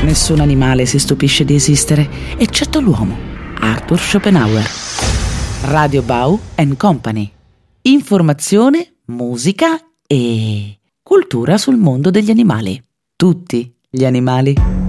Nessun animale si stupisce di esistere, eccetto l'uomo. Arthur Schopenhauer. Radio Bau & Company. Informazione, musica e cultura sul mondo degli animali. Tutti gli animali.